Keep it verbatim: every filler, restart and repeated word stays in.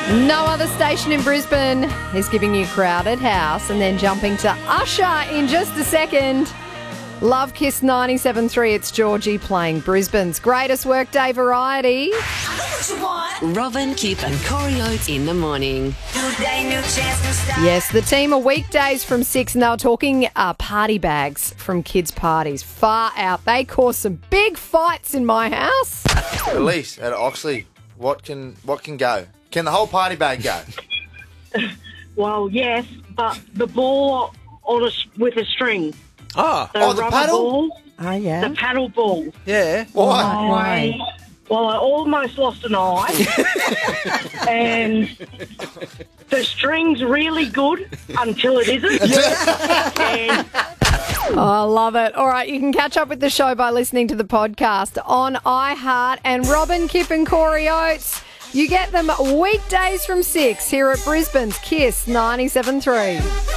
No other station in Brisbane is giving you Crowded House, and then jumping to Usher in just a second. Love Kiss ninety-seven point three, it's Georgie playing Brisbane's greatest workday variety. Robin, Kip and Corey Oates in the morning. Yes, the team are weekdays from six, and they were talking uh, party bags from kids' parties. Far out. They caused some big fights in my house. Elise at Oxley, what can what can go? Can the whole party bag go? Well, yes, but the ball on a, with a string. Oh, The oh the rubber paddle? ball, Oh, yeah. the paddle ball. Yeah. Why? I, well, I almost lost an eye. And the string's really good until it isn't. And Oh, I love it. All right, you can catch up with the show by listening to the podcast on iHeart. And Robin, Kip and Corey Oates, you get them weekdays from six here at Brisbane's Kiss ninety-seven point three.